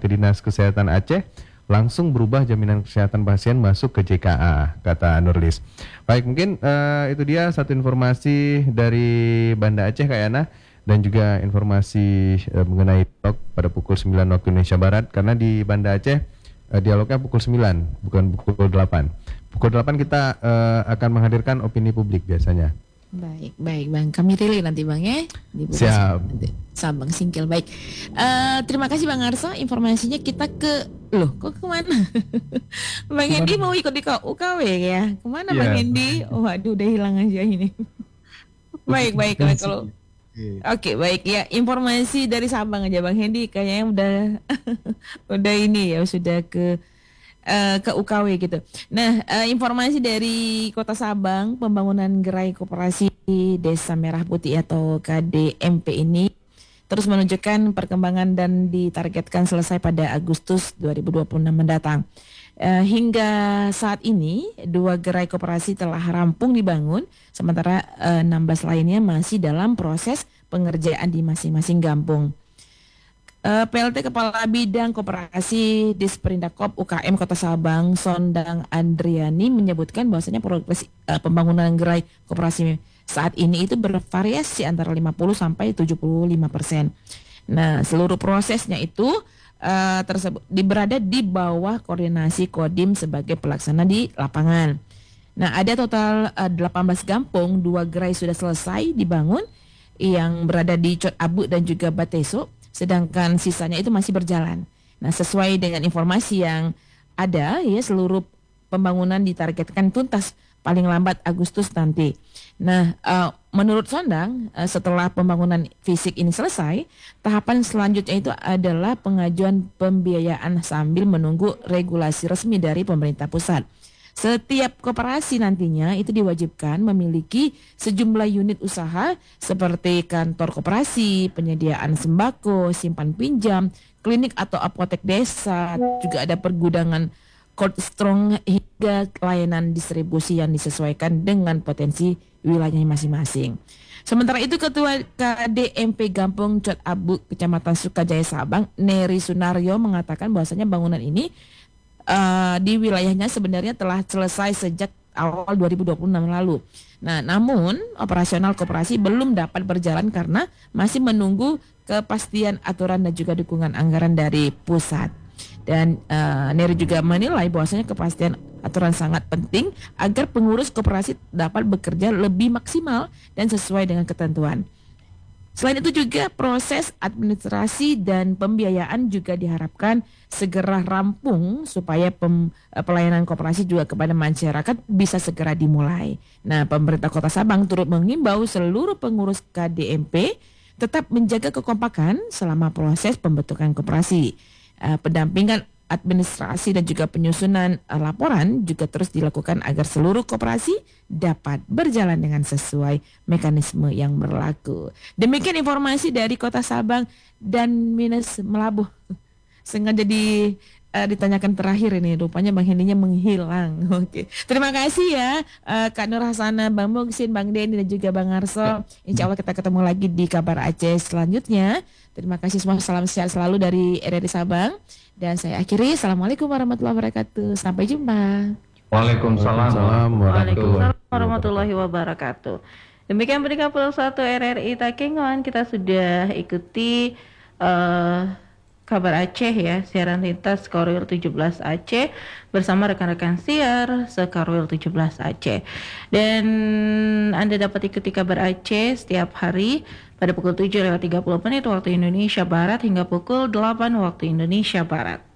ke Dinas Kesehatan Aceh, langsung berubah jaminan kesehatan pasien masuk ke JKA, kata Nurlis. Baik, mungkin itu dia satu informasi dari Banda Aceh, Kak Yana, dan juga informasi mengenai talk pada pukul 9 waktu Indonesia Barat, karena di Banda Aceh dialognya pukul 9, bukan pukul 8. Pukul 8 kita akan menghadirkan opini publik biasanya. Baik Bang, kami relay nanti Bang ya. Siap. Sabang Singkil, baik. Terima kasih Bang Arso, informasinya kita kok kemana? Bang Hendi mau ikut di UKW ya? Kemana Bang Hendi? Waduh, udah hilang aja ini. Baik kalau. Oke, baik ya, informasi dari Sabang aja Bang Hendi, kayaknya udah ini ya, sudah ke UKW gitu. Nah, informasi dari Kota Sabang, pembangunan gerai koperasi Desa Merah Putih atau KDMP ini terus menunjukkan perkembangan dan ditargetkan selesai pada Agustus 2026 mendatang. Hingga saat ini 2 gerai koperasi telah rampung dibangun, sementara 16 lainnya masih dalam proses pengerjaan di masing-masing kampung. PLT Kepala Bidang Koperasi Disperindakop UKM Kota Sabang, Sondang Andriani, menyebutkan bahwasanya progres pembangunan gerai koperasi saat ini itu bervariasi antara 50 sampai 75%. Nah, seluruh prosesnya itu tersebut berada di bawah koordinasi Kodim sebagai pelaksana di lapangan. Nah, ada total 18 kampung, 2 gerai sudah selesai dibangun yang berada di Cot Abu dan juga Bateso, sedangkan sisanya itu masih berjalan. Nah, sesuai dengan informasi yang ada, ya, seluruh pembangunan ditargetkan tuntas paling lambat Agustus nanti. Nah, menurut Sondang, setelah pembangunan fisik ini selesai, tahapan selanjutnya itu adalah pengajuan pembiayaan sambil menunggu regulasi resmi dari pemerintah pusat. Setiap koperasi nantinya itu diwajibkan memiliki sejumlah unit usaha seperti kantor koperasi, penyediaan sembako, simpan pinjam, klinik atau apotek desa, juga ada pergudangan cold strong hingga layanan distribusi yang disesuaikan dengan potensi wilayahnya masing-masing. Sementara itu Ketua KDMP Gampung Cot Abu Kecamatan Sukajaya Sabang, Neri Sunaryo, mengatakan bahwasanya bangunan ini di wilayahnya sebenarnya telah selesai sejak awal 2026 lalu. Nah, namun operasional koperasi belum dapat berjalan karena masih menunggu kepastian aturan dan juga dukungan anggaran dari pusat. Dan Neri juga menilai bahwasanya kepastian aturan sangat penting agar pengurus koperasi dapat bekerja lebih maksimal dan sesuai dengan ketentuan. Selain itu juga proses administrasi dan pembiayaan juga diharapkan segera rampung supaya pelayanan koperasi juga kepada masyarakat bisa segera dimulai. Nah, pemerintah Kota Sabang turut mengimbau seluruh pengurus KDMP tetap menjaga kekompakan selama proses pembentukan koperasi. Pendampingan administrasi dan juga penyusunan laporan juga terus dilakukan agar seluruh koperasi dapat berjalan dengan sesuai mekanisme yang berlaku. Demikian informasi dari Kota Sabang dan Minus Melabuh. Sengaja ditanyakan terakhir ini, rupanya Bang Hendinya menghilang. Oke. Terima kasih ya Kak Nur Hasana, Bang Mugsin, Bang Denny dan juga Bang Arso. Insya Allah kita ketemu lagi di Kabar Aceh selanjutnya. Terima kasih semua, salam sehat selalu dari RRI Sabang. Dan saya akhiri, Assalamualaikum warahmatullahi wabarakatuh. Sampai jumpa. Waalaikumsalam warahmatullahi wabarakatuh. Demikian berita 21 RRI Takengon, kita sudah ikuti Kabar Aceh ya, siaran lintas Korwil 17 Aceh bersama rekan-rekan siar Sekorwil 17 Aceh. Dan Anda dapat ikuti Kabar Aceh setiap hari pada pukul 7:30 waktu Indonesia Barat hingga pukul 8 waktu Indonesia Barat.